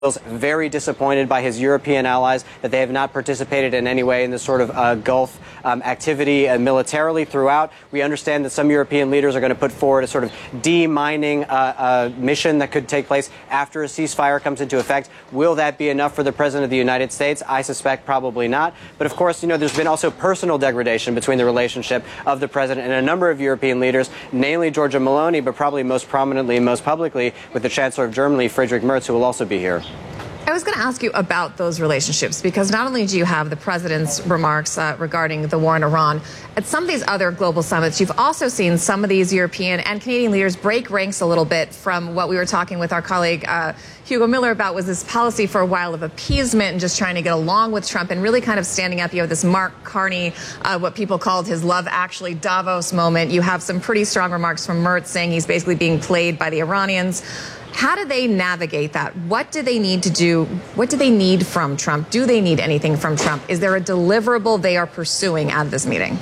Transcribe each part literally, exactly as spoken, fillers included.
very disappointed by his European allies that they have not participated in any way in this sort of uh, Gulf um, activity uh, militarily throughout. We understand that some European leaders are going to put forward a sort of demining uh, uh, mission that could take place after a ceasefire comes into effect. Will that be enough for the President of the United States? I suspect probably not. But of course, you know, there's been also personal degradation between the relationship of the President and a number of European leaders, namely Giorgia Meloni, but probably most prominently and most publicly with the Chancellor of Germany, Friedrich Merz, who will also be here. I was going to ask you about those relationships, because not only do you have the president's remarks uh, regarding the war in Iran, at some of these other global summits, you've also seen some of these European and Canadian leaders break ranks a little bit from what we were talking with our colleague uh, Hugo Miller about, was this policy for a while of appeasement and just trying to get along with Trump and really kind of standing up. You have this Mark Carney, uh, what people called his Love Actually Davos moment. You have some pretty strong remarks from Merz saying he's basically being played by the Iranians. How do they navigate that? What do they need to do? What do they need from Trump? Do they need anything from Trump? Is there a deliverable they are pursuing at this meeting?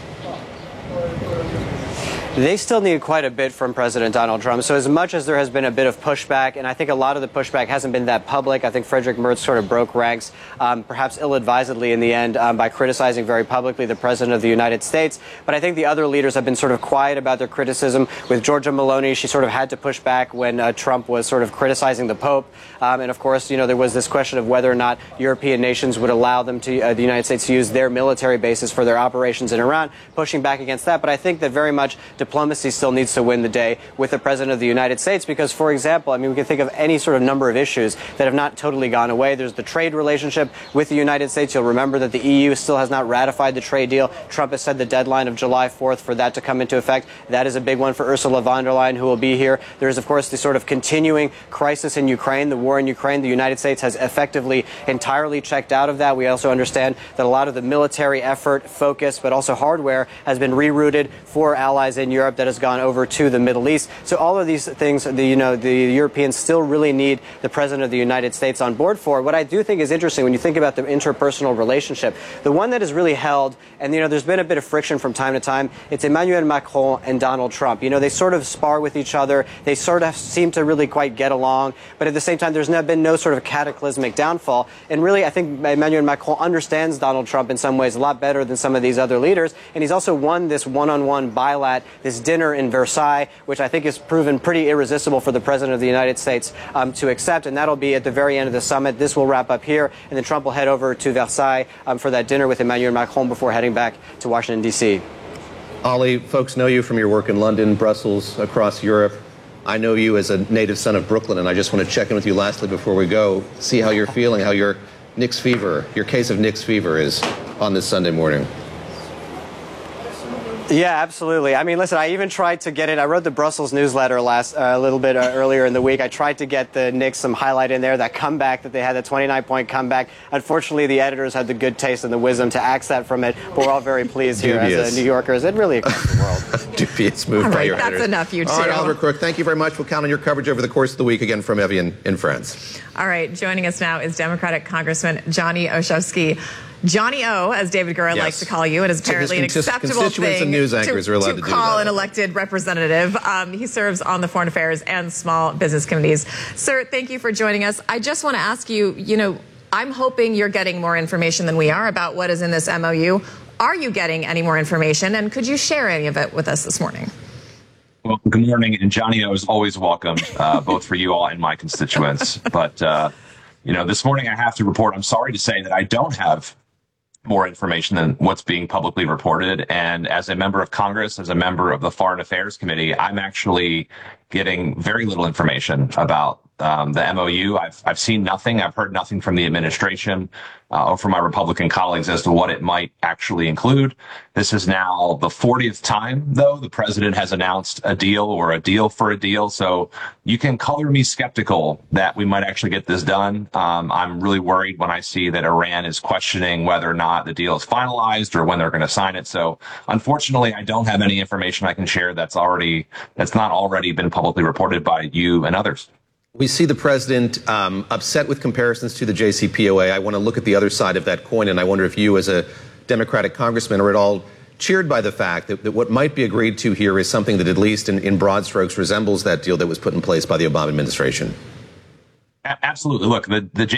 They still need quite a bit from President Donald Trump. So as much as there has been a bit of pushback, and I think a lot of the pushback hasn't been that public, I think Friedrich Merz sort of broke ranks, um, perhaps ill-advisedly in the end, um, by criticizing very publicly the President of the United States. But I think the other leaders have been sort of quiet about their criticism. With Giorgia Meloni, she sort of had to push back when uh, Trump was sort of criticizing the Pope. Um, and of course, you know, there was this question of whether or not European nations would allow them to, uh, the United States to use their military bases for their operations in Iran, pushing back against that. But I think that very much diplomacy still needs to win the day with the President of the United States, because, for example, I mean, we can think of any sort of number of issues that have not totally gone away. There's the trade relationship with the United States. You'll remember that the E U still has not ratified the trade deal. Trump has set the deadline of July fourth for that to come into effect. That is a big one for Ursula von der Leyen, who will be here. There is, of course, the sort of continuing crisis in Ukraine, the war in Ukraine. The United States has effectively entirely checked out of that. We also understand that a lot of the military effort, focus, but also hardware has been rerouted for allies in Europe that has gone over to the Middle East. So all of these things, the, you know, the Europeans still really need the President of the United States on board for. What I do think is interesting when you think about the interpersonal relationship, the one that is really held, and, you know, there's been a bit of friction from time to time, it's Emmanuel Macron and Donald Trump. You know, they sort of spar with each other. They sort of seem to really quite get along. But at the same time, there's not been no sort of cataclysmic downfall. And really, I think Emmanuel Macron understands Donald Trump in some ways a lot better than some of these other leaders. And he's also won this one-on-one bilat, this dinner in Versailles, which I think is proven pretty irresistible for the President of the United States um, to accept. And that'll be at the very end of the summit. This will wrap up here, and then Trump will head over to Versailles um, for that dinner with Emmanuel Macron before heading back to Washington, D C Ollie, folks know you from your work in London, Brussels, across Europe. I know you as a native son of Brooklyn, and I just want to check in with you lastly before we go, see how you're feeling, how your Knicks fever, your case of Knicks fever is on this Sunday morning. Yeah, absolutely. I mean, listen, I even tried to get it. I wrote the Brussels newsletter last uh, a little bit uh, earlier in the week. I tried to get the Knicks some highlight in there, that comeback that they had, the twenty-nine point comeback. Unfortunately, the editors had the good taste and the wisdom to axe that from it. But we're all very pleased here as New Yorkers and really across the world. Dubious move all by right, your that's editors. Enough, you two. All right, Oliver Crook, thank you very much. We'll count on your coverage over the course of the week, again from Evian in France. All right, joining us now is Democratic Congressman Johnny Oshowski. Johnny O, as David Gura yes. likes to call you. It is apparently an acceptable thing and news anchors to, are allowed to, to call do an elected representative. Um, he serves on the Foreign Affairs and Small Business Committees. Sir, thank you for joining us. I just want to ask you, you know, I'm hoping you're getting more information than we are about what is in this M O U. Are you getting any more information, and could you share any of it with us this morning? Well, good morning, and Johnny O is always welcome, uh, both for you all and my constituents. But, uh, you know, this morning I have to report, I'm sorry to say that I don't have more information than what's being publicly reported. And as a member of Congress, as a member of the Foreign Affairs Committee, I'm actually getting very little information about um, the M O U. I've, I've seen nothing. I've heard nothing from the administration uh, or from my Republican colleagues as to what it might actually include. This is now the fortieth time, though, the president has announced a deal or a deal for a deal. So you can color me skeptical that we might actually get this done. Um, I'm really worried when I see that Iran is questioning whether or not the deal is finalized or when they're going to sign it. So unfortunately, I don't have any information I can share that's already that's not already been publicly reported by you and others. We see the president um, upset with comparisons to the J C P O A. I want to look at the other side of that coin, and I wonder if you, as a Democratic congressman, are at all cheered by the fact that, that what might be agreed to here is something that at least in, in broad strokes resembles that deal that was put in place by the Obama administration. A- absolutely. Look, the the